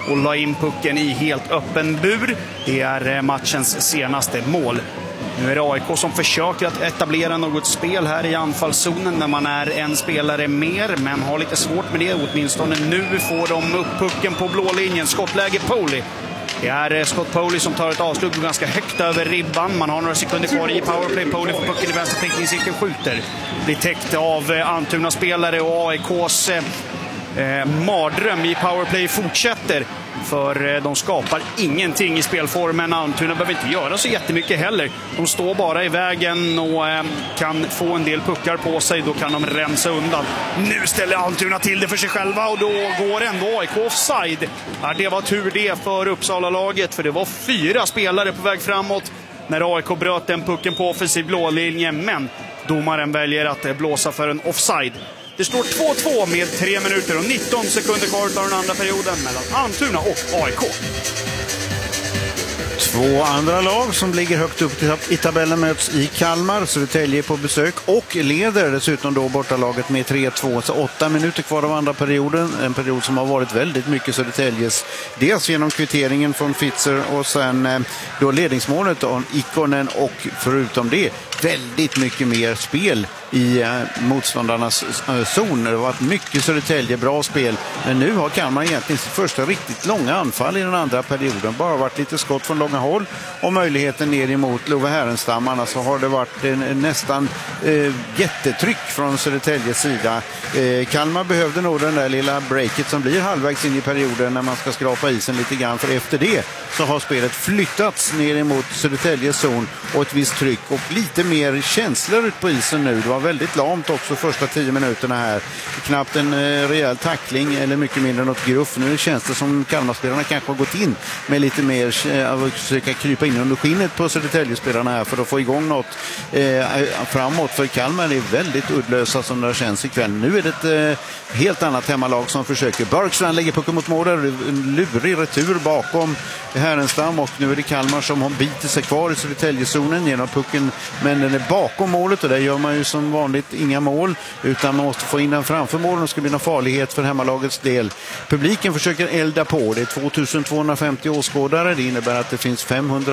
och la in pucken i helt öppen bur. Det är matchens senaste mål. Nu är det AIK som försöker att etablera något spel här i anfallszonen när man är en spelare mer, men har lite svårt med det. Åtminstone nu får de upp pucken på blå linjen. Skottläge Poli. Det är Scott Poli som tar ett avslut ganska högt över ribban. Man har några sekunder kvar i powerplay. Poli får pucken i vänster täckningscirkeln, skjuter. Blir täckt av Antuna spelare och AIKs mardröm i powerplay fortsätter. För de skapar ingenting i spelformen. Antuna behöver inte göra så jättemycket heller. De står bara i vägen och kan få en del puckar på sig. Då kan de rensa undan. Nu ställer Antuna till det för sig själva och då går ändå AIK offside. Ja, det var tur det för Uppsala-laget, för det var 4 spelare på väg framåt när AIK bröt den pucken på offensiv blålinje. Men domaren väljer att blåsa för en offside. Det står 2-2 med 3 minuter och 19 sekunder kvar av den andra perioden mellan Antuna och AIK. Två andra lag som ligger högt upp i tabellen möts i Kalmar. Södertälje på besök och leder dessutom då bortalaget med 3-2. Så 8 minuter kvar av andra perioden. En period som har varit väldigt mycket Södertäljes. Dels genom kvitteringen från Fitzer och sen då ledningsmålet av Ikonen, och förutom det väldigt mycket mer spel i motståndarnas zon. Det har varit mycket Södertälje, bra spel. Men nu har Kalmar egentligen sitt första riktigt långa anfall i den andra perioden. Bara varit lite skott från långa håll och möjligheten ner emot Love Härenstam. Annars så har det varit nästan jättetryck från Södertäljes sida. Kalmar behövde nog den där lilla breaket som blir halvvägs in i perioden när man ska skrapa isen lite grann. För efter det så har spelet flyttats ner emot Södertäljes zon och ett visst tryck och lite mer känslor ut på isen nu. Det var väldigt lamt också första 10 minuterna här. Knappt en rejäl tackling eller mycket mindre något gruff. Nu känns det som Kalmarspelarna kanske har gått in med lite mer att försöka krypa in under skinnet på Södertäljespelarna här för att få igång något framåt. För Kalmar är väldigt uddlösa som det känns ikväll. Nu är det ett helt annat hemmalag som försöker. Björkstrand lägger pucken mot mål. En lurig retur bakom Härenstam och nu är det Kalmar som biter sig kvar i Södertäljezonen genom pucken, men den är bakom målet och där gör man ju som vanligt inga mål utan man måste få in den framför målen och ska bli någon farlighet för hemmalagets del. Publiken försöker elda på. Det är 2250 åskådare. Det innebär att det finns 500